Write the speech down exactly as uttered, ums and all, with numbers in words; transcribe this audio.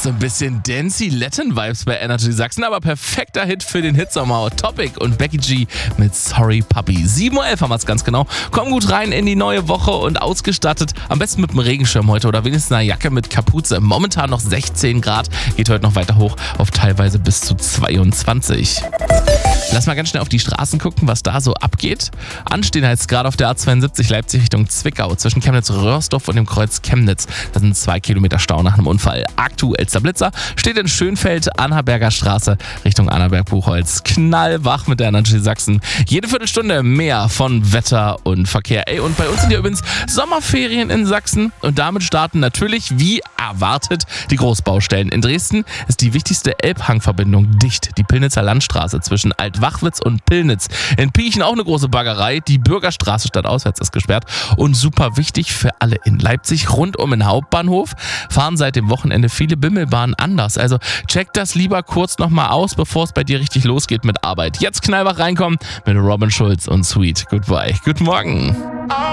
So ein bisschen Dancy Latin Vibes bei Energy Sachsen, aber perfekter Hit für den Hitsommer. Topic und Becky G mit Sorry Puppy. sieben Uhr elf haben wir es ganz genau. Komm gut rein in die neue Woche und ausgestattet. Am besten mit einem Regenschirm heute oder wenigstens einer Jacke mit Kapuze. Momentan noch sechzehn Grad. Geht heute noch weiter hoch auf teilweise bis zu zweiundzwanzig. Lass mal ganz schnell auf die Straßen gucken, was da so abgeht. Anstehen heißt gerade auf der A zweiundsiebzig Leipzig Richtung Zwickau zwischen Chemnitz-Röhrsdorf und dem Kreuz Chemnitz. Das sind zwei Kilometer Stau nach einem Unfall. Aktuellster Blitzer steht in Schönfeld, Annaberger Straße Richtung Annaberg-Buchholz. Knallwach mit der Energy Sachsen. Jede Viertelstunde mehr von Wetter und Verkehr. Ey, und bei uns sind ja übrigens Sommerferien in Sachsen und damit starten natürlich, wie erwartet, die Großbaustellen. In Dresden ist die wichtigste Elbhangverbindung dicht. Die Pillnitzer Landstraße zwischen Altwachwitz und Pillnitz. In Piechen auch eine große Baggerei. Die Bürgerstraße stadtauswärts ist gesperrt. Und super wichtig für alle in Leipzig, rund um den Hauptbahnhof, fahren seit dem Wochenende viele Bimmelbahnen anders. Also check das lieber kurz nochmal aus, bevor es bei dir richtig losgeht mit Arbeit. Jetzt knallwach reinkommen mit Robin Schulz und Sweet Goodbye. Guten Morgen.